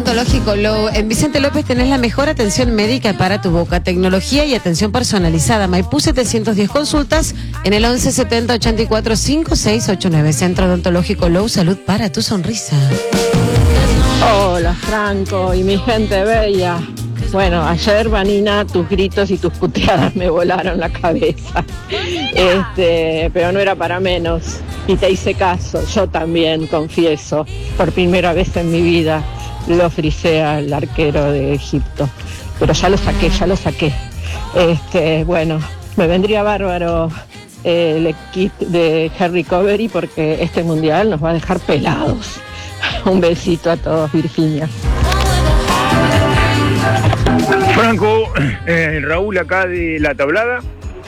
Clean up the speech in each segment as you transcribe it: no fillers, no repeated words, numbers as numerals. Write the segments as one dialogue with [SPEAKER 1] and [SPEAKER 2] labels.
[SPEAKER 1] Odontológico Low. En Vicente López tenés la mejor atención médica para tu boca, tecnología y atención personalizada. Maipú 710 consultas en el 11 70 84 5689. Centro Odontológico Low, salud para tu sonrisa.
[SPEAKER 2] Hola Franco y mi gente bella. Bueno, ayer, Vanina, tus gritos y tus puteadas me volaron la cabeza. Pero no era para menos. Y te hice caso, yo también, confieso, por primera vez en mi vida lo frisé al arquero de Egipto. Pero ya lo saqué. Bueno, me vendría bárbaro el kit de Harry Covery porque este mundial nos va a dejar pelados. Un besito a todos, Virginia.
[SPEAKER 3] Franco, Raúl acá de La Tablada.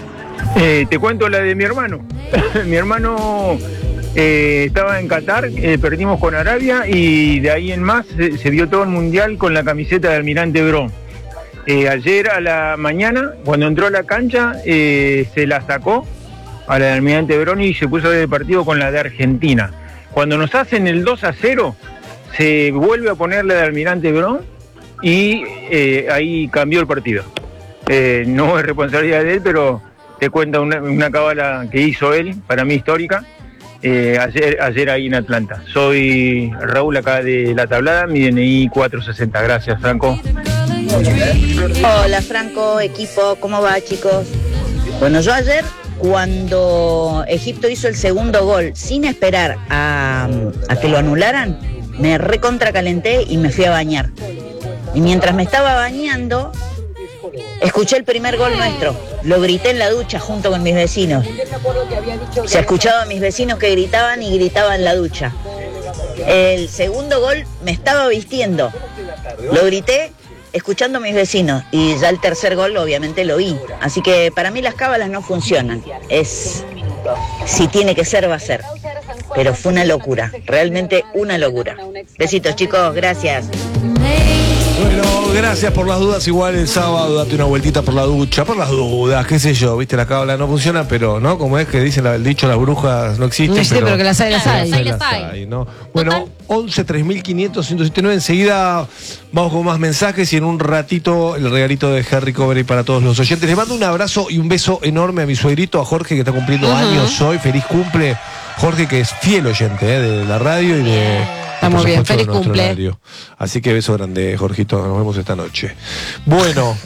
[SPEAKER 3] Te cuento la de mi hermano. Mi hermano estaba en Qatar, perdimos con Arabia y de ahí en más se vio todo el mundial con la camiseta de Almirante Brown. Ayer a la mañana, cuando entró a la cancha, se la sacó a la de Almirante Brown y se puso a ver el partido con la de Argentina. Cuando nos hacen el 2-0, se vuelve a poner la de Almirante Brown y ahí cambió el partido. No es responsabilidad de él, pero te cuento una cábala que hizo él, para mí histórica, ayer ahí en Atlanta. Soy Raúl acá de La Tablada, mi DNI 460. Gracias, Franco.
[SPEAKER 4] Hola Franco, equipo, ¿cómo va, chicos? Bueno, yo ayer, cuando Egipto hizo el segundo gol, sin esperar a que lo anularan, me recontracalenté y me fui a bañar. Y mientras me estaba bañando, escuché el primer gol nuestro. Lo grité en la ducha junto con mis vecinos. Se escuchaba a mis vecinos que gritaban y gritaban en la ducha. El segundo gol me estaba vistiendo. Lo grité escuchando a mis vecinos. Y ya el tercer gol obviamente lo oí. Así que para mí las cábalas no funcionan. Si tiene que ser, va a ser. Pero fue una locura. Realmente una locura. Besitos, chicos. Gracias.
[SPEAKER 5] Bueno, gracias por las dudas. Igual el sábado date una vueltita por la ducha, por las dudas, qué sé yo, viste, la cábala no funciona, pero no, como es que dicen el dicho, las brujas no existen.
[SPEAKER 1] No existe, pero que las hay.
[SPEAKER 5] ¿no? Bueno, 11 3500 179. Enseguida vamos con más mensajes y en un ratito el regalito de Harry Covery para todos los oyentes. Les mando un abrazo y un beso enorme a mi suegrito, a Jorge, que está cumpliendo años hoy. Feliz cumple, Jorge, que es fiel oyente de la radio y de...
[SPEAKER 1] Estamos bien, feliz cumple.
[SPEAKER 5] Horario. Así que beso grande, Jorgito, nos vemos esta noche. Bueno,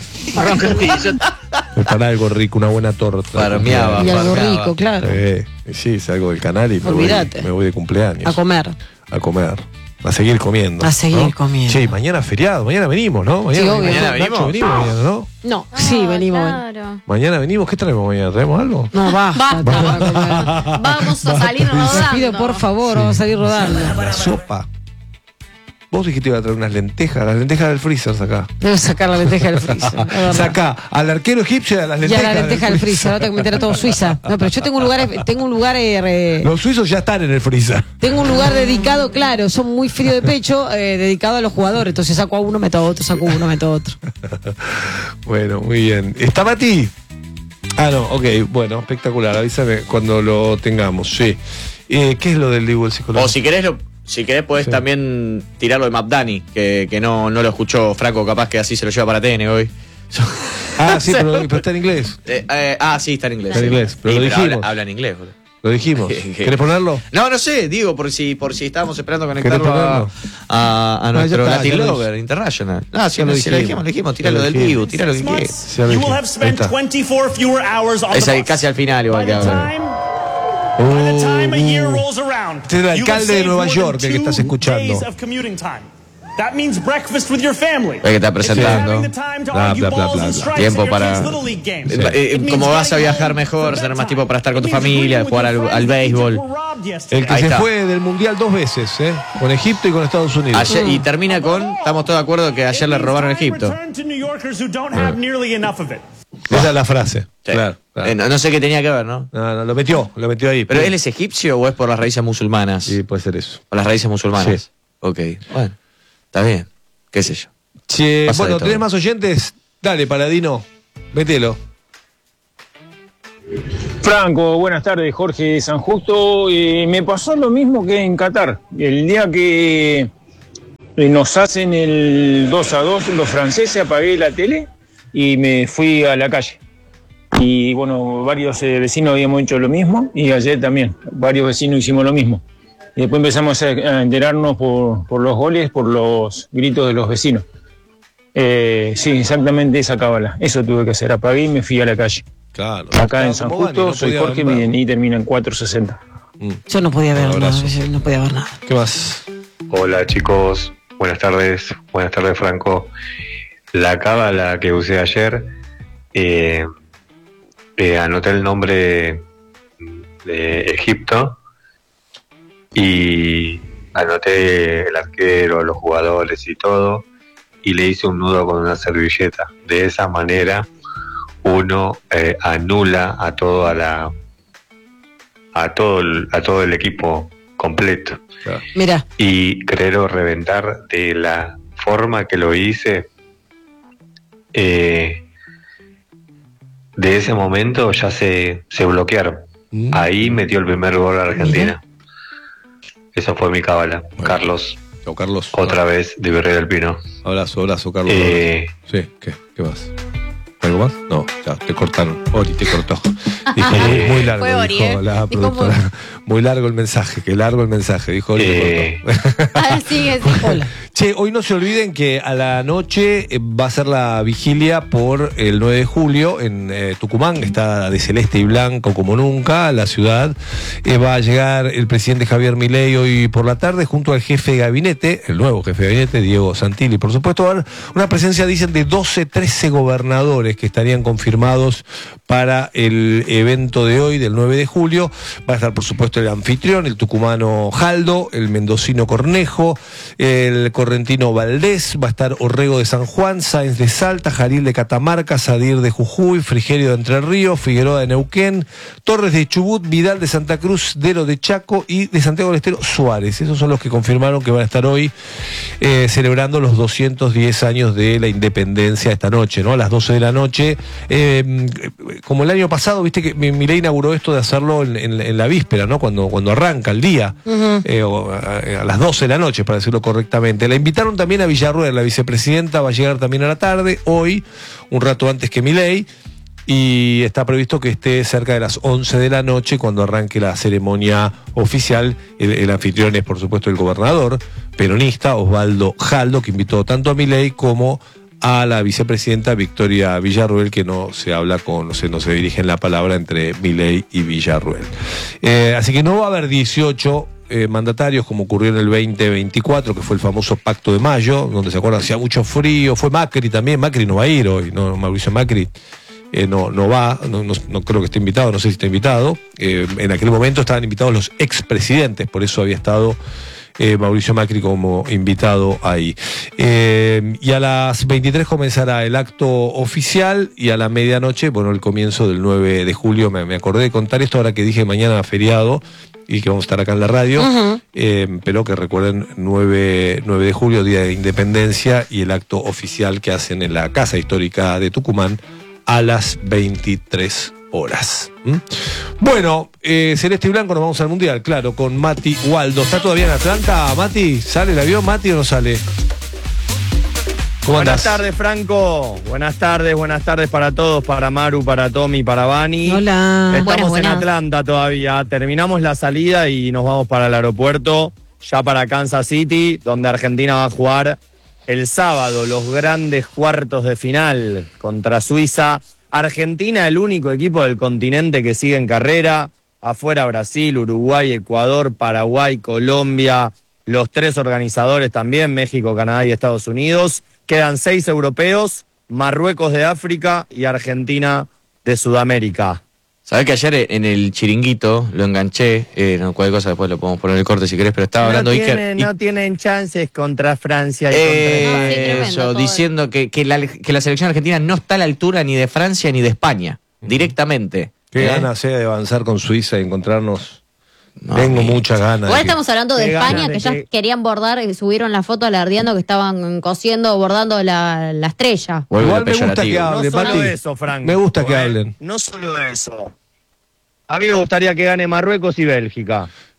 [SPEAKER 5] para algo rico, una buena torta.
[SPEAKER 1] Para mí, y algo rico, claro.
[SPEAKER 5] Sí, salgo del canal y me voy de cumpleaños.
[SPEAKER 1] A comer.
[SPEAKER 5] A seguir comiendo.
[SPEAKER 1] A seguir comiendo.
[SPEAKER 5] Che, mañana feriado, mañana venimos, ¿no?
[SPEAKER 1] Mañana
[SPEAKER 5] venimos, ¿no?
[SPEAKER 1] No, sí, venimos.
[SPEAKER 6] Claro.
[SPEAKER 5] Mañana venimos, ¿qué traemos mañana? ¿Traemos algo?
[SPEAKER 1] No, basta.
[SPEAKER 6] Vamos a salir rodando.
[SPEAKER 1] Les pido, por favor, vamos a salir rodando.
[SPEAKER 5] La sopa. Vos dijiste que iba a traer unas lentejas, las lentejas del freezer, sacá.
[SPEAKER 1] Debo sacar la lenteja del freezer.
[SPEAKER 5] Sacá al arquero egipcio y a las lentejas.
[SPEAKER 1] Ya la lenteja del freezer, ahora tengo que meter a todo Suiza. No, pero yo tengo un lugar.
[SPEAKER 5] Los suizos ya están en el freezer.
[SPEAKER 1] Tengo un lugar dedicado, claro, son muy frío de pecho, dedicado a los jugadores. Entonces saco a uno, meto a otro, saco a uno, meto a otro.
[SPEAKER 5] Bueno, muy bien. ¿Está Mati? No, ok, bueno, espectacular. Avísame cuando lo tengamos, sí. ¿Qué es lo del Dibu, el psicólogo?
[SPEAKER 7] O si querés podés también tirarlo de Mapdani, que no lo escuchó Franco, capaz que así se lo lleva para TN hoy.
[SPEAKER 5] Sí, pero está en inglés.
[SPEAKER 7] Sí, está en inglés.
[SPEAKER 5] Está en inglés, pero lo dijimos.
[SPEAKER 7] Habla en inglés, boludo.
[SPEAKER 5] Lo dijimos. ¿Querés ponerlo?
[SPEAKER 7] No sé, digo, por si estábamos esperando conectarlo a nuestro Latin Lover International. Si lo dijimos, tíralo del Dibu, tíralo que quieras. Es ahí casi al final igual que ahora.
[SPEAKER 5] Este es el alcalde de Nueva York, el que estás escuchando.
[SPEAKER 7] El que está presentando. Bla. Tiempo para. Como vas a viajar mejor, tener más tiempo para estar con tu familia, jugar al béisbol.
[SPEAKER 5] El que se fue del mundial 2 veces, con Egipto y con Estados Unidos.
[SPEAKER 7] Ayer, y termina con. Estamos todos de acuerdo que ayer le robaron a Egipto.
[SPEAKER 5] Esa es la frase.
[SPEAKER 7] Sí.
[SPEAKER 5] Claro.
[SPEAKER 7] No sé qué tenía que ver, ¿no?
[SPEAKER 5] No, lo metió ahí.
[SPEAKER 7] ¿Pero él es egipcio o es por las raíces musulmanas?
[SPEAKER 5] Sí, puede ser eso.
[SPEAKER 7] ¿Por las raíces musulmanas?
[SPEAKER 5] Sí.
[SPEAKER 7] Ok, bueno, está bien, qué sé yo.
[SPEAKER 5] Che, bueno, ¿tenés más oyentes? Dale, Paladino, mételo.
[SPEAKER 3] Franco, buenas tardes, Jorge de San Justo. Me pasó lo mismo que en Qatar. El día que nos hacen el 2-2 los franceses, apagué la tele y me fui a la calle. Y bueno, varios vecinos habíamos hecho lo mismo y ayer también, varios vecinos hicimos lo mismo. Y después empezamos a enterarnos por los goles, por los gritos de los vecinos. Sí, exactamente esa cábala. Eso tuve que hacer, apagué y me fui a la calle.
[SPEAKER 5] Claro.
[SPEAKER 3] Acá en San Justo, soy Jorge, mi DNI termina en 460.
[SPEAKER 1] Yo no podía ver nada, yo no podía ver nada.
[SPEAKER 5] ¿Qué más?
[SPEAKER 8] Hola chicos, buenas tardes Franco. La cábala que usé ayer, anoté el nombre de Egipto y anoté el arquero, los jugadores y todo, y le hice un nudo con una servilleta. De esa manera uno anula a todo el equipo completo.
[SPEAKER 5] Claro.
[SPEAKER 1] Mira,
[SPEAKER 8] Y creo reventar de la forma que lo hice. De ese momento ya se bloquearon. Ahí metió el primer gol a Argentina. Eso fue mi cábala.
[SPEAKER 5] Bueno.
[SPEAKER 8] Carlos,
[SPEAKER 5] Chao, Carlos.
[SPEAKER 8] otra vez de Virrey del Pino.
[SPEAKER 5] Abrazo, Carlos. Sí, ¿qué más? ¿Algo más? No, ya, te cortaron. Ori te cortó. Dijo, muy largo,
[SPEAKER 6] Fue Ori,
[SPEAKER 5] dijo la
[SPEAKER 6] dijo
[SPEAKER 5] productora. Muy largo el mensaje, que largo el mensaje, dijo Ori, te cortó.
[SPEAKER 6] Sigue.
[SPEAKER 1] hola.
[SPEAKER 5] Che, hoy no se olviden que a la noche va a ser la vigilia por el 9 de julio en Tucumán, está de celeste y blanco como nunca la ciudad. Va a llegar el presidente Javier Milei hoy por la tarde junto al jefe de gabinete, el nuevo jefe de gabinete, Diego Santilli. Por supuesto, va a haber una presencia, dicen, de 13 gobernadores que estarían confirmados para el evento de hoy, del 9 de julio. Va a estar, por supuesto, el anfitrión, el tucumano Jaldo, el mendocino Cornejo, el correntino Valdés, va a estar Orrego de San Juan, Sáenz de Salta, Jaril de Catamarca, Sadir de Jujuy, Frigerio de Entre Ríos, Figueroa de Neuquén, Torres de Chubut, Vidal de Santa Cruz, Dero de Chaco y de Santiago del Estero Suárez. Esos son los que confirmaron que van a estar hoy celebrando los 210 años de la independencia esta noche, ¿no? A las 12 de la noche. Como el año pasado, viste que Milei inauguró esto de hacerlo en la víspera, ¿no? Cuando arranca el día, a las 12 de la noche, para decirlo correctamente. La invitaron también a Villarruel, la vicepresidenta va a llegar también a la tarde, hoy, un rato antes que Milei, y está previsto que esté cerca de las 11 de la noche cuando arranque la ceremonia oficial. El anfitrión es, por supuesto, el gobernador peronista Osvaldo Jaldo, que invitó tanto a Milei como a la vicepresidenta Victoria Villarruel, que no se dirigen la palabra entre Milei y Villarruel. Así que no va a haber 18 mandatarios como ocurrió en el 2024, que fue el famoso Pacto de Mayo, donde se acuerdan, hacía mucho frío. Fue Macri también. Macri no va a ir hoy, no, Mauricio Macri no va, no creo que esté invitado, no sé si está invitado. En aquel momento estaban invitados los expresidentes, por eso había estado Mauricio Macri como invitado ahí. Y a las 23 comenzará el acto oficial y a la medianoche, bueno, el comienzo del 9 de julio. Me acordé de contar esto ahora que dije mañana feriado y que vamos a estar acá en la radio, pero que recuerden 9 de julio, Día de Independencia, y el acto oficial que hacen en la Casa Histórica de Tucumán a las 23 horas. Bueno, celeste y blanco, nos vamos al Mundial, claro, con Mati Waldo. ¿Está todavía en Atlanta, Mati? ¿Sale el avión, Mati, o no sale? ¿Cómo andás?
[SPEAKER 9] Buenas tardes, Franco. Buenas tardes para todos, para Maru, para Tommy, para Vani.
[SPEAKER 1] Hola.
[SPEAKER 9] Estamos
[SPEAKER 6] Buenas.
[SPEAKER 9] en Atlanta todavía. Terminamos la salida y nos vamos para el aeropuerto, ya para Kansas City, donde Argentina va a jugar el sábado los grandes cuartos de final contra Suiza. Argentina, el único equipo del continente que sigue en carrera. Afuera Brasil, Uruguay, Ecuador, Paraguay, Colombia. Los 3 organizadores también, México, Canadá y Estados Unidos. Quedan 6 europeos, Marruecos de África y Argentina de Sudamérica.
[SPEAKER 7] Sabés que ayer en el chiringuito lo enganché, cualquier cosa después lo podemos poner el corte si querés, pero estaba hablando Iker.
[SPEAKER 9] No tienen chances contra Francia y
[SPEAKER 6] contra España.
[SPEAKER 7] Eso, diciendo que la selección argentina no está a la altura ni de Francia ni de España, directamente.
[SPEAKER 5] Qué ganas de avanzar con Suiza y encontrarnos.
[SPEAKER 7] No,
[SPEAKER 5] Tengo muchas ganas.
[SPEAKER 6] Igual estamos hablando de
[SPEAKER 9] Qué
[SPEAKER 6] España,
[SPEAKER 9] ganas
[SPEAKER 6] que
[SPEAKER 9] de
[SPEAKER 6] ya
[SPEAKER 9] que-
[SPEAKER 6] querían bordar, y subieron la foto alardeando que estaban cosiendo, bordando la estrella.
[SPEAKER 7] Vuelve
[SPEAKER 5] Igual
[SPEAKER 7] lo
[SPEAKER 5] me gusta
[SPEAKER 7] peyorativo.
[SPEAKER 5] que
[SPEAKER 9] No
[SPEAKER 5] hable,
[SPEAKER 9] solo
[SPEAKER 5] Mati.
[SPEAKER 9] eso, Franco.
[SPEAKER 5] Me gusta que hablen.
[SPEAKER 9] No solo eso. A mí me gustaría que gane Marruecos y Bélgica.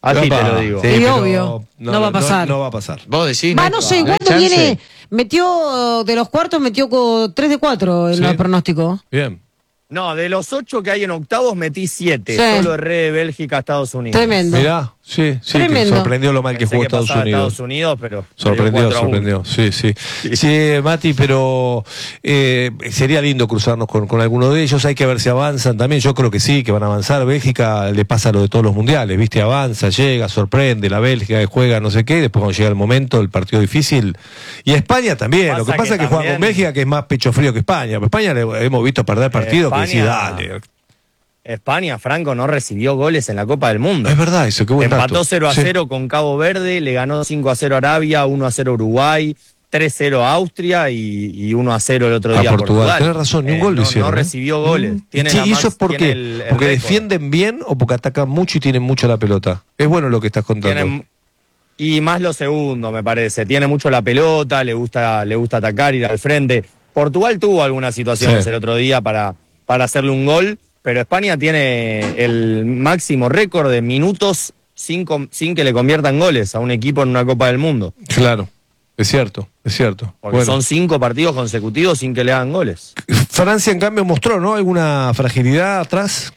[SPEAKER 9] Así te lo digo.
[SPEAKER 5] Sí,
[SPEAKER 1] Y
[SPEAKER 5] pero
[SPEAKER 1] obvio, no va a pasar.
[SPEAKER 5] No va a pasar.
[SPEAKER 7] Vos decís.
[SPEAKER 1] Va, no sé, igual
[SPEAKER 7] chance.
[SPEAKER 1] viene. Metió de los cuartos, metió 3 de 4 en
[SPEAKER 5] Sí.
[SPEAKER 1] el pronóstico.
[SPEAKER 5] Bien.
[SPEAKER 9] No, de los 8 que hay en octavos metí 7.
[SPEAKER 1] Sí.
[SPEAKER 9] Solo erré de Bélgica a Estados Unidos.
[SPEAKER 1] Tremendo.
[SPEAKER 5] Mirá, sí, que
[SPEAKER 1] Tremendo.
[SPEAKER 5] sorprendió lo mal que
[SPEAKER 9] Pensé
[SPEAKER 5] jugó Estados
[SPEAKER 9] pasaba
[SPEAKER 5] Unidos.
[SPEAKER 9] Estados Unidos, pero
[SPEAKER 5] Sorprendió,
[SPEAKER 9] 4-1.
[SPEAKER 5] sorprendió. Sí, Mati, pero sería lindo cruzarnos con alguno de ellos. Hay que ver si avanzan también. Yo creo que sí, que van a avanzar. Bélgica le pasa lo de todos los mundiales, ¿viste? Avanza, llega, sorprende. La Bélgica que juega no sé qué. Después cuando llega el momento, el partido difícil. Y España también. Lo que pasa es que juega con Bélgica, que es más pecho frío que España. Pero España le hemos visto perder partidos que sí, dale.
[SPEAKER 9] España, Franco, no recibió goles en la Copa del Mundo.
[SPEAKER 5] Es verdad eso, qué buen dato.
[SPEAKER 9] Empató 0-0 con Cabo Verde, le ganó 5-0 a Arabia, 1-0 Uruguay, 3-0 a Austria y 1-0 el otro día a Portugal.
[SPEAKER 5] Tenés razón, ni un gol lo hicieron.
[SPEAKER 9] No recibió goles. Tiene
[SPEAKER 5] Sí,
[SPEAKER 9] la
[SPEAKER 5] ¿y eso es por
[SPEAKER 9] tiene
[SPEAKER 5] qué?
[SPEAKER 9] el
[SPEAKER 5] ¿Porque
[SPEAKER 9] récord.
[SPEAKER 5] defienden bien o porque atacan mucho y tienen mucho la pelota? Es bueno lo que estás contando.
[SPEAKER 9] Y más lo segundo, me parece. Tiene mucho la pelota, le gusta atacar, ir al frente. Portugal tuvo algunas situaciones el otro día para hacerle un gol, pero España tiene el máximo récord de minutos sin que le conviertan goles a un equipo en una Copa del Mundo.
[SPEAKER 5] Claro, es cierto.
[SPEAKER 9] Porque son 5 partidos consecutivos sin que le hagan goles.
[SPEAKER 5] Francia, en cambio, mostró, ¿no? ¿Alguna fragilidad atrás?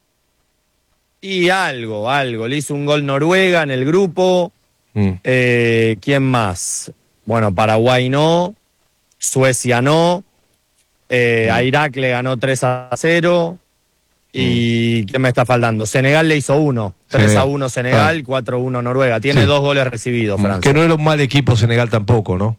[SPEAKER 9] Y algo. Le hizo un gol Noruega en el grupo. ¿Quién más? Bueno, Paraguay no. Suecia no. A Irak le ganó 3-0. ¿Y quién me está faltando? Senegal le hizo 1. 3-1 Senegal, 4-1 Noruega. Tiene 2 goles recibidos, Francia.
[SPEAKER 5] Que no era un mal equipo Senegal tampoco, ¿no?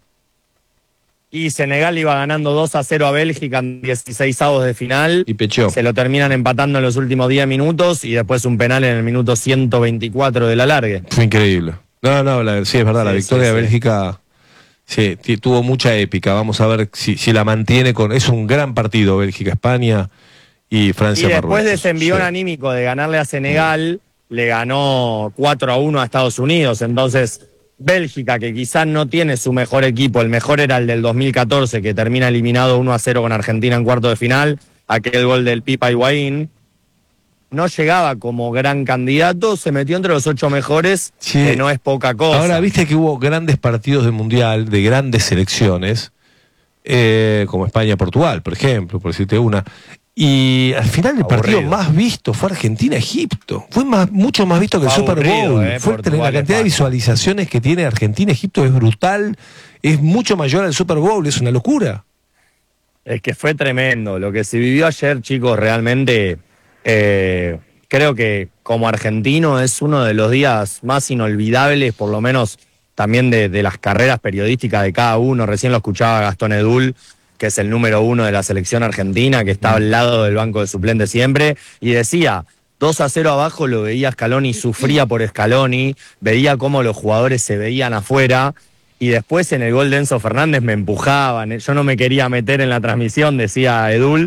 [SPEAKER 9] Y Senegal iba ganando 2-0 a Bélgica en 16avos de final.
[SPEAKER 5] Y pecheó.
[SPEAKER 9] Se lo terminan empatando en los últimos 10 minutos y después un penal en el minuto 124 del alargue.
[SPEAKER 5] Fue increíble. No, sí, es verdad, la victoria de Bélgica tuvo mucha épica. Vamos a ver si la mantiene con... Es un gran partido Bélgica-España y Francia-Marruecos.
[SPEAKER 9] Y después de ese envión anímico de ganarle a Senegal, le ganó 4-1 a Estados Unidos. Entonces, Bélgica, que quizás no tiene su mejor equipo, el mejor era el del 2014, que termina eliminado 1-0 con Argentina en cuarto de final, aquel gol del Pipa Higuaín, no llegaba como gran candidato, se metió entre los 8 mejores, que no es poca cosa.
[SPEAKER 5] Ahora, viste que hubo grandes partidos del Mundial, de grandes selecciones, como España-Portugal, por ejemplo, por decirte una. Y al final el partido más visto fue Argentina-Egipto. Fue mucho más visto que el Super Bowl. La cantidad de visualizaciones que tiene Argentina-Egipto es brutal. Es mucho mayor al Super Bowl, es una locura.
[SPEAKER 9] Es que fue tremendo. Lo que se vivió ayer, chicos, realmente creo que como argentino es uno de los días más inolvidables, por lo menos también de las carreras periodísticas de cada uno. Recién lo escuchaba Gastón Edul, que es el número 1 de la selección argentina, que está al lado del banco de suplentes siempre, y decía, 2-0 abajo lo veía Scaloni, sufría por Scaloni, veía cómo los jugadores se veían afuera, y después en el gol de Enzo Fernández me empujaban, yo no me quería meter en la transmisión, decía Edul,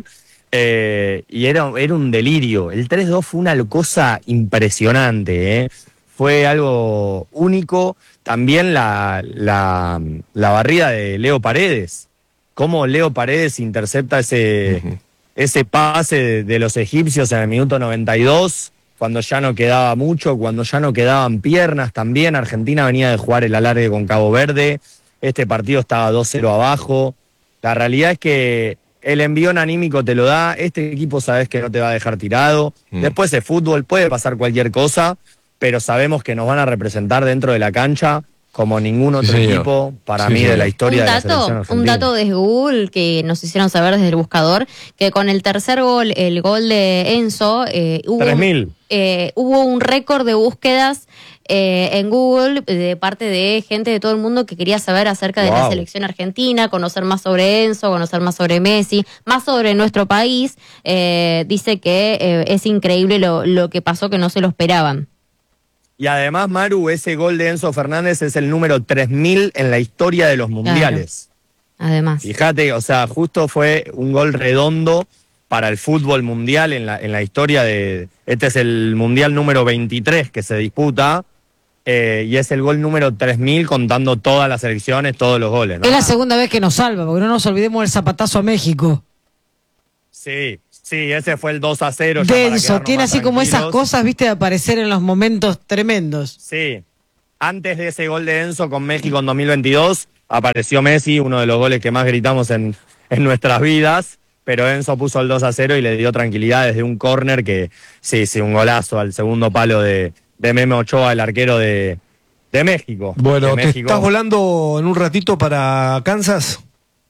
[SPEAKER 9] y era un delirio. El 3-2 fue una cosa impresionante, fue algo único. También la barrida de Leo Paredes, cómo Leo Paredes intercepta ese pase de los egipcios en el minuto 92, cuando ya no quedaba mucho, cuando ya no quedaban piernas también. Argentina venía de jugar el alargue con Cabo Verde, este partido estaba 2-0 abajo. La realidad es que el envión anímico te lo da, este equipo sabes que no te va a dejar tirado. Después de fútbol puede pasar cualquier cosa, pero sabemos que nos van a representar dentro de la cancha como ningún otro equipo, para mí, de la historia de la selección argentina.
[SPEAKER 6] Un dato de Google que nos hicieron saber desde el buscador, que con el tercer gol, el gol de Enzo, hubo un récord de búsquedas en Google de parte de gente de todo el mundo que quería saber acerca de la selección argentina, conocer más sobre Enzo, conocer más sobre Messi, más sobre nuestro país. Dice que es increíble lo que pasó, que no se lo esperaban.
[SPEAKER 9] Y además, Maru, ese gol de Enzo Fernández es el número 3000 en la historia de los mundiales.
[SPEAKER 6] Claro. Además.
[SPEAKER 9] Fíjate, o sea, justo fue un gol redondo para el fútbol mundial en la historia de... Este es el mundial número 23 que se disputa, y es el gol número 3000 contando todas las selecciones, todos los goles, ¿no?
[SPEAKER 1] Es la segunda vez que nos salva, porque no nos olvidemos del zapatazo a México.
[SPEAKER 9] Sí, Sí, ese fue el 2-0.
[SPEAKER 1] Denso, tiene así como esas cosas, viste, de aparecer en los momentos tremendos.
[SPEAKER 9] Sí. Antes de ese gol de Enzo con México en 2022, apareció Messi, uno de los goles que más gritamos en nuestras vidas, pero Enzo puso el 2-0 y le dio tranquilidad desde un córner que, sí, un golazo al segundo palo de Memo Ochoa, el arquero de México.
[SPEAKER 5] Bueno,
[SPEAKER 9] de
[SPEAKER 5] ¿te
[SPEAKER 9] México.
[SPEAKER 5] estás volando en un ratito para Kansas?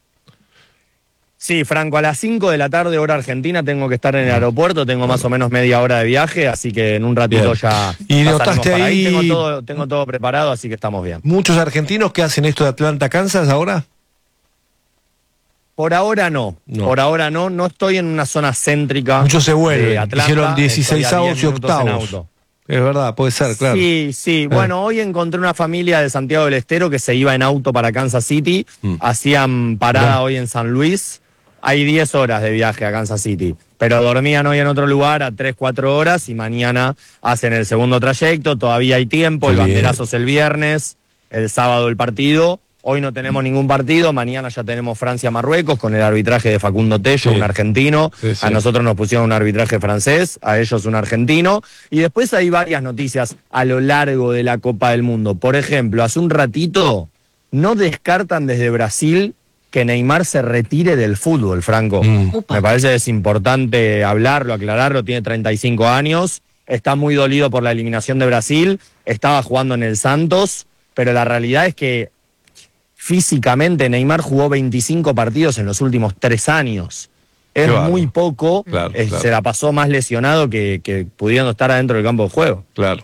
[SPEAKER 9] Sí, Franco, a las 5 de la tarde, hora argentina, tengo que estar en el aeropuerto, tengo más o menos media hora de viaje, así que en un ratito
[SPEAKER 5] bien.
[SPEAKER 9] ya
[SPEAKER 5] ¿Y
[SPEAKER 9] pasaremos
[SPEAKER 5] notaste
[SPEAKER 9] por
[SPEAKER 5] ahí?
[SPEAKER 9] Tengo todo preparado, así que estamos bien.
[SPEAKER 5] ¿Muchos argentinos que hacen esto de Atlanta, Kansas ahora?
[SPEAKER 9] Por ahora no. Por ahora no estoy en una zona céntrica.
[SPEAKER 5] Muchos se
[SPEAKER 9] de
[SPEAKER 5] vuelven,
[SPEAKER 9] Atlanta,
[SPEAKER 5] hicieron
[SPEAKER 9] estoy a
[SPEAKER 5] 16avos
[SPEAKER 9] 10
[SPEAKER 5] y
[SPEAKER 9] minutos en
[SPEAKER 5] octavos.
[SPEAKER 9] auto.
[SPEAKER 5] Es verdad, puede ser, claro.
[SPEAKER 9] Sí. Bueno, hoy encontré una familia de Santiago del Estero que se iba en auto para Kansas City. Hacían parada hoy en San Luis. Hay 10 horas de viaje a Kansas City. Pero dormían hoy en otro lugar a 3-4 horas y mañana hacen el segundo trayecto. Todavía hay tiempo. El banderazo es el viernes, el sábado el partido. Hoy no tenemos ningún partido. Mañana ya tenemos Francia-Marruecos con el arbitraje de Facundo Tello, un argentino.
[SPEAKER 5] Sí.
[SPEAKER 9] A nosotros nos pusieron un arbitraje francés, a ellos un argentino. Y después hay varias noticias a lo largo de la Copa del Mundo. Por ejemplo, hace un ratito no descartan desde Brasil que Neymar se retire del fútbol, Franco. Me parece que es importante hablarlo, aclararlo. Tiene 35 años, está muy dolido por la eliminación de Brasil, estaba jugando en el Santos, pero la realidad es que físicamente Neymar jugó 25 partidos en los últimos 3 años. Es muy poco,
[SPEAKER 5] claro.
[SPEAKER 9] Se la pasó más lesionado que pudiendo estar adentro del campo de juego.
[SPEAKER 5] Claro.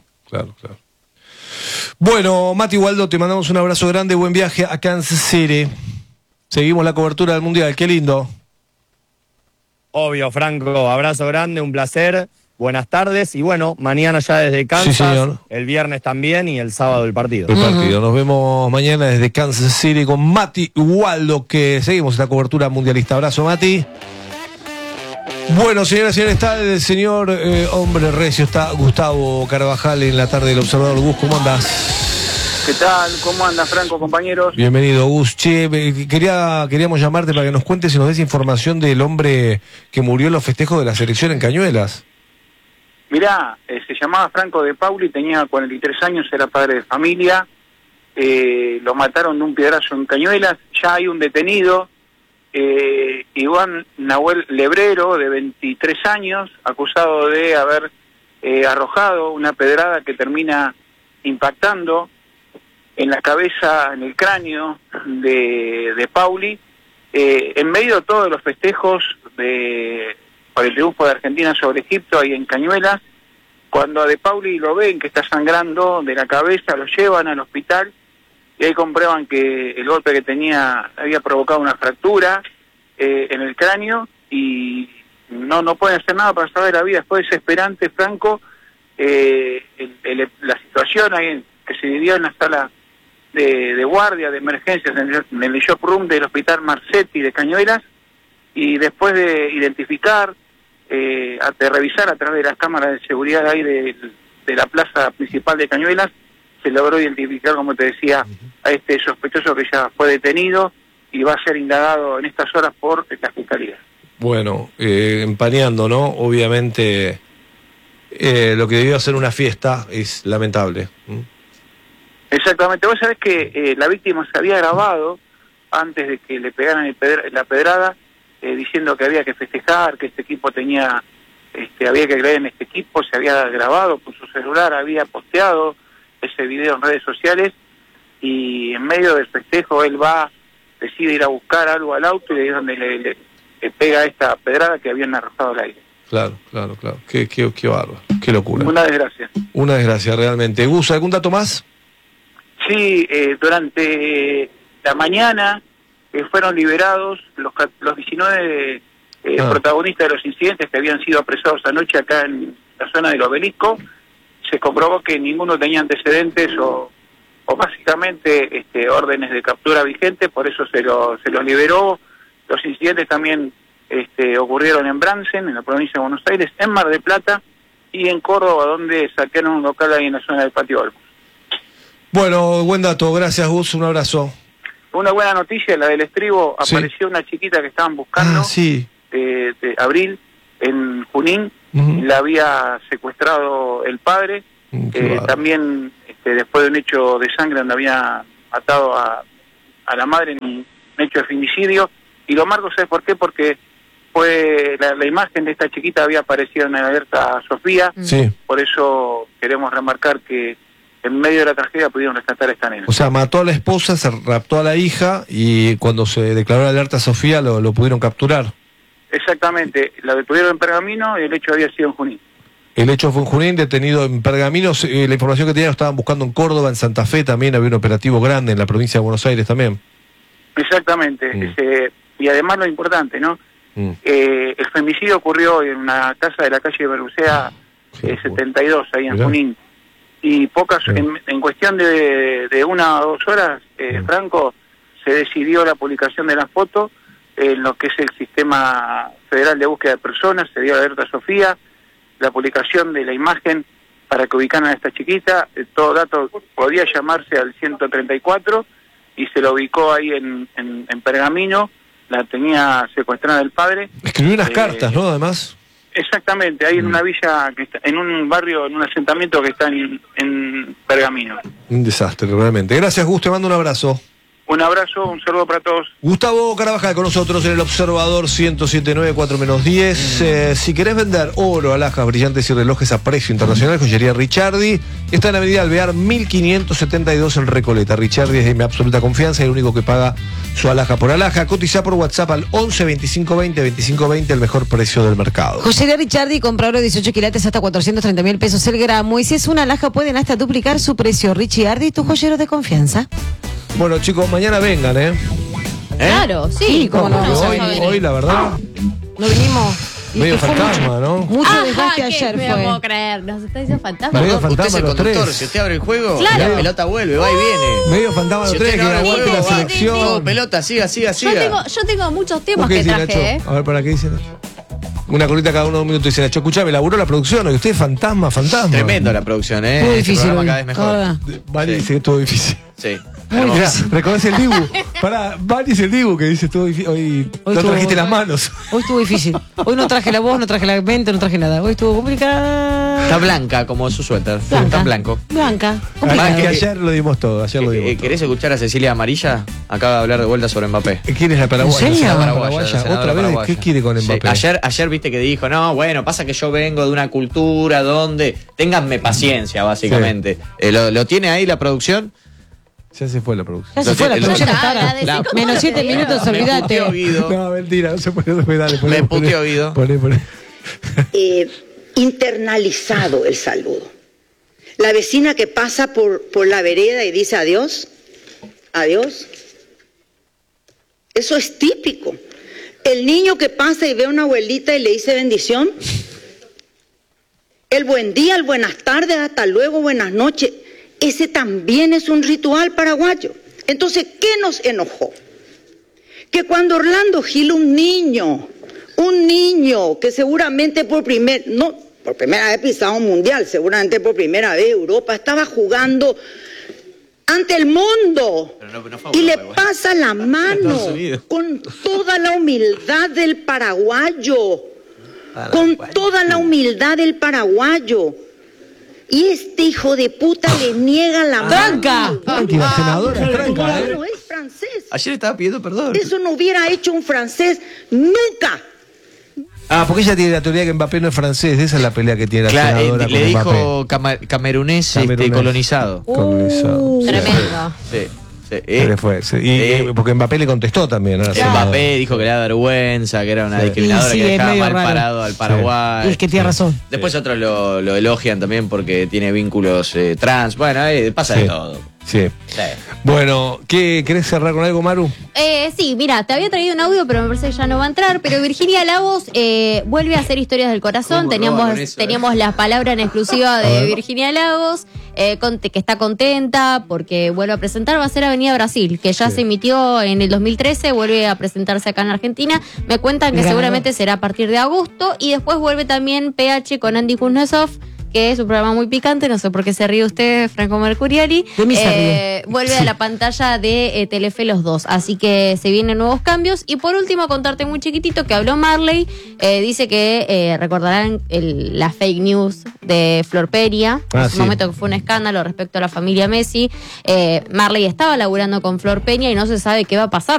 [SPEAKER 5] Bueno, Mati Waldo, te mandamos un abrazo grande, buen viaje a Kansas City. Seguimos la cobertura del Mundial, qué lindo.
[SPEAKER 9] Obvio, Franco, abrazo grande, un placer, buenas tardes y bueno, mañana ya desde Kansas,
[SPEAKER 5] sí, señor.
[SPEAKER 9] El viernes también y el sábado el partido.
[SPEAKER 5] Nos vemos mañana desde Kansas City con Mati Waldo, que seguimos esta cobertura mundialista. Abrazo, Mati. Bueno, señoras y señores, está el señor hombre recio, está Gustavo Carvajal en la tarde del Observador. Gus, ¿cómo andás?
[SPEAKER 3] ¿Qué tal? ¿Cómo andan, Franco, compañeros?
[SPEAKER 5] Bienvenido, Gus. Che, queríamos llamarte para que nos cuentes y nos des información del hombre que murió en los festejos de la selección en Cañuelas.
[SPEAKER 3] Mirá, se llamaba Franco de Pauli, tenía 43 años, era padre de familia, lo mataron de un piedrazo en Cañuelas, ya hay un detenido, Iván Nahuel Lebrero, de 23 años, acusado de haber arrojado una pedrada que termina impactando en la cabeza, en el cráneo de Pauli, en medio de todos los festejos por el triunfo de Argentina sobre Egipto, ahí en Cañuelas. Cuando a De Pauli lo ven que está sangrando de la cabeza, lo llevan al hospital y ahí comprueban que el golpe que tenía había provocado una fractura en el cráneo y no pueden hacer nada para salvar la vida. Después desesperante, Franco, la situación ahí que se vivió en la sala de guardia de emergencias en el shock room del hospital Marcetti de Cañuelas, y después de identificar, de revisar a través de las cámaras de seguridad ahí de la plaza principal de Cañuelas, se logró identificar, como te decía, a este sospechoso que ya fue detenido y va a ser indagado en estas horas por la Fiscalía.
[SPEAKER 5] Bueno, empañando, ¿no? Obviamente, lo que debió ser una fiesta es lamentable.
[SPEAKER 3] Exactamente. Vos sabés que la víctima se había grabado antes de que le pegaran la pedrada, diciendo que había que festejar, que este equipo tenía, había que creer en este equipo, se había grabado con su celular, había posteado ese video en redes sociales, y en medio del festejo él decide ir a buscar algo al auto y ahí es donde le pega esta pedrada que habían arrojado al aire.
[SPEAKER 5] Claro. Qué bárbaro, qué locura.
[SPEAKER 3] Una desgracia.
[SPEAKER 5] Una desgracia, realmente. Gus, ¿algún dato más?
[SPEAKER 3] Sí, durante la mañana fueron liberados los 19 protagonistas de los incidentes que habían sido apresados anoche acá en la zona del Obelisco. Se comprobó que ninguno tenía antecedentes o básicamente órdenes de captura vigentes, por eso se los liberó. Los incidentes también ocurrieron en Bransen, en la provincia de Buenos Aires, en Mar del Plata y en Córdoba, donde saquearon un local ahí en la zona del Patio Olmos.
[SPEAKER 5] Bueno, buen dato, gracias Gus, un abrazo.
[SPEAKER 3] Una buena noticia, la del estribo, apareció una chiquita que estaban buscando,
[SPEAKER 5] sí.
[SPEAKER 3] de Abril, en Junín, la había secuestrado el padre, también después de un hecho de sangre donde había atado a la madre en un hecho de femicidio. Y lo marco, ¿sabes por qué? Porque fue la imagen de esta chiquita había aparecido en la alerta Sofía, por eso queremos remarcar que en medio de la tragedia pudieron rescatar a esta nena.
[SPEAKER 5] O sea, mató a la esposa, se raptó a la hija y cuando se declaró la alerta Sofía lo pudieron capturar.
[SPEAKER 3] Exactamente, la detuvieron en Pergamino y el hecho había sido en Junín.
[SPEAKER 5] El hecho fue en Junín, detenido en Pergamino. La información que tenían lo estaban buscando en Córdoba, en Santa Fe también, había un operativo grande en la provincia de Buenos Aires también.
[SPEAKER 3] Exactamente, y además lo importante, ¿no? El femicidio ocurrió en una casa de la calle Berrucea 72, ahí en Junín. Y en cuestión de 1 o 2 horas, Franco, se decidió la publicación de la foto en lo que es el Sistema Federal de Búsqueda de Personas, se dio la alerta Sofía, la publicación de la imagen para que ubicaran a esta chiquita, todo dato podía llamarse al 134 y se lo ubicó ahí en Pergamino, la tenía secuestrada el padre.
[SPEAKER 5] Escribió unas cartas, ¿no? Además.
[SPEAKER 3] Exactamente, ahí en una villa, que está, en un barrio, en un asentamiento que está en Pergamino.
[SPEAKER 5] Un desastre, realmente. Gracias, Gus, te mando un abrazo.
[SPEAKER 3] Un abrazo, un saludo para todos.
[SPEAKER 5] Gustavo Carabajal con nosotros en el Observador 107.9, 4-10. Si querés vender oro, alhajas, brillantes y relojes a precio internacional, Joyería Ricciardi está en la avenida Alvear 1572 en Recoleta. Ricciardi es de mi absoluta confianza, es el único que paga su alhaja por alhaja. Cotiza por WhatsApp al 11 25 20 25 20, el mejor precio del mercado.
[SPEAKER 1] Joyería Ricciardi, compra oro 18 quilates hasta 430.000 pesos el gramo. Y si es una alhaja, pueden hasta duplicar su precio. Ricciardi, tu joyero de confianza.
[SPEAKER 5] Bueno, chicos, mañana vengan, ¿eh?
[SPEAKER 6] Claro, sí.
[SPEAKER 1] ¿Cómo no?
[SPEAKER 5] Hoy, la verdad,
[SPEAKER 1] No vinimos.
[SPEAKER 5] medio fantasma, ¿no?
[SPEAKER 1] Mucho desgaste ayer
[SPEAKER 6] me
[SPEAKER 1] fue.
[SPEAKER 6] puedo creer, nos está diciendo fantasma.
[SPEAKER 5] Medio
[SPEAKER 7] Usted
[SPEAKER 5] fantasma
[SPEAKER 7] es el
[SPEAKER 5] los
[SPEAKER 7] conductor,
[SPEAKER 5] tres.
[SPEAKER 7] si usted abre el juego,
[SPEAKER 6] Claro.
[SPEAKER 7] la pelota vuelve, va y viene.
[SPEAKER 5] Medio fantasma los
[SPEAKER 7] Si
[SPEAKER 5] tres,
[SPEAKER 7] usted
[SPEAKER 5] que
[SPEAKER 7] no abre
[SPEAKER 5] la
[SPEAKER 7] el
[SPEAKER 5] vuelta
[SPEAKER 7] juego,
[SPEAKER 5] la
[SPEAKER 7] va.
[SPEAKER 5] selección.
[SPEAKER 7] Todo pelota, siga.
[SPEAKER 6] Yo tengo muchos temas
[SPEAKER 5] ¿Vos qué
[SPEAKER 6] que
[SPEAKER 5] decís,
[SPEAKER 6] traje,
[SPEAKER 5] Nacho? A ver, ¿para qué dice Nacho? Una colita cada uno de un minuto. Dice Nacho, escuchame, laburó la producción, y usted es fantasma.
[SPEAKER 7] Tremendo la producción, ¿eh?
[SPEAKER 1] Muy
[SPEAKER 7] Este
[SPEAKER 1] difícil.
[SPEAKER 7] programa
[SPEAKER 1] hoy.
[SPEAKER 7] cada vez mejor.
[SPEAKER 5] Vale, dice que es todo difícil.
[SPEAKER 7] Sí.
[SPEAKER 5] Mirá, reconoce el Dibu. Pará, Vale es el Dibu que dice todo difícil. Hoy no trajiste las manos.
[SPEAKER 1] Hoy estuvo difícil. Hoy no traje la voz, no traje la mente, no traje nada. Hoy estuvo complicado.
[SPEAKER 7] Está blanca como su suéter.
[SPEAKER 1] Blanca.
[SPEAKER 7] Está blanco.
[SPEAKER 1] Blanca.
[SPEAKER 5] Ah, que ayer lo dimos todo. Ayer lo dimos todo.
[SPEAKER 7] ¿Querés escuchar a Cecilia Amarilla? Acaba de hablar de vuelta sobre Mbappé.
[SPEAKER 5] ¿Quién es la paraguaya?
[SPEAKER 1] ¿En serio?
[SPEAKER 5] La
[SPEAKER 7] Paraguaya,
[SPEAKER 5] paraguaya.
[SPEAKER 7] la senadora
[SPEAKER 5] ¿Otra vez?
[SPEAKER 7] paraguaya.
[SPEAKER 5] ¿Qué quiere con
[SPEAKER 7] Sí,
[SPEAKER 5] Mbappé?
[SPEAKER 7] ayer viste que dijo, no, bueno, pasa que yo vengo de una cultura donde ténganme paciencia, básicamente. ¿Lo tiene ahí la producción?
[SPEAKER 5] Ya se fue la producción.
[SPEAKER 1] Ya se fue la producción hasta ahora.
[SPEAKER 6] La-
[SPEAKER 1] Menos 7 minutos, olvídate.
[SPEAKER 5] No, mentira, no se puede. Dale, poné,
[SPEAKER 7] Me puteó Guido.
[SPEAKER 5] Poné.
[SPEAKER 10] Internalizado el saludo. La vecina que pasa por la vereda y dice adiós, adiós. Eso es típico. El niño que pasa y ve a una abuelita y le dice bendición. El buen día, el buenas tardes, hasta luego, buenas noches. Ese también es un ritual paraguayo. Entonces, ¿qué nos enojó? Que cuando Orlando Gil, un niño que seguramente por primera vez pisado un mundial, seguramente por primera vez Europa, estaba jugando ante el mundo y le pasa la mano con toda la humildad del paraguayo, y este hijo de puta le niega la
[SPEAKER 1] ¡Tranca!
[SPEAKER 10] mano.
[SPEAKER 5] La senadora, tranca,
[SPEAKER 10] No es francés.
[SPEAKER 7] Ayer estaba pidiendo perdón.
[SPEAKER 10] Eso no hubiera hecho un francés nunca.
[SPEAKER 5] Ah, porque ella tiene la teoría que Mbappé no es francés. Esa es la pelea que tiene la
[SPEAKER 7] Claro,
[SPEAKER 5] senadora
[SPEAKER 7] le
[SPEAKER 5] con
[SPEAKER 7] dijo
[SPEAKER 5] Mbappé.
[SPEAKER 7] camerunés,
[SPEAKER 5] Camerunés.
[SPEAKER 7] colonizado.
[SPEAKER 5] Colonizado.
[SPEAKER 6] Tremendo.
[SPEAKER 7] Sí.
[SPEAKER 5] Se le fue, sí. Porque Mbappé le contestó también a la senadora.
[SPEAKER 7] Mbappé dijo que le da vergüenza, que era una
[SPEAKER 5] Sí.
[SPEAKER 7] discriminadora,
[SPEAKER 1] Sí,
[SPEAKER 7] que
[SPEAKER 1] es
[SPEAKER 7] dejaba
[SPEAKER 1] medio
[SPEAKER 7] mal
[SPEAKER 1] raro.
[SPEAKER 7] parado al Paraguay.
[SPEAKER 1] Y es que tiene razón.
[SPEAKER 7] Después otros lo elogian también porque tiene vínculos trans. Bueno, pasa de todo.
[SPEAKER 5] Sí.
[SPEAKER 7] Sí.
[SPEAKER 5] Bueno, ¿querés cerrar con algo, Maru?
[SPEAKER 6] Sí, mira, te había traído un audio, pero me parece que ya no va a entrar. Pero Virginia Lagos vuelve a hacer Historias del Corazón. Teníamos las palabras en exclusiva de Virginia Lagos, que está contenta porque vuelve a presentar. Va a ser Avenida Brasil, que ya se emitió en el 2013, vuelve a presentarse acá en Argentina. Me cuentan que seguramente será a partir de agosto. Y después vuelve también PH con Andy Kuznetsov, que es un programa muy picante, no sé por qué se ríe usted, Franco Mercuriali.
[SPEAKER 1] De mí se ríe.
[SPEAKER 6] Vuelve a la pantalla de Telefe los dos, así que se vienen nuevos cambios. Y por último, contarte muy chiquitito que habló Marley, dice que recordarán la fake news de Flor Peria, en su momento que fue un escándalo respecto a la familia Messi. Marley estaba laburando con Flor Peña y no se sabe qué va a pasar